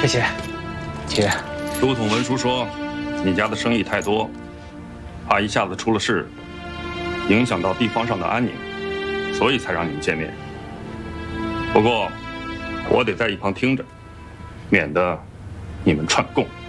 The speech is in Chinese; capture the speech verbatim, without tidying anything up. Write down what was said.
谢谢，姐。 都统文书说，你家的生意太多，怕一下子出了事，影响到地方上的安宁，所以才让你们见面。不过，我得在一旁听着，免得你们串供。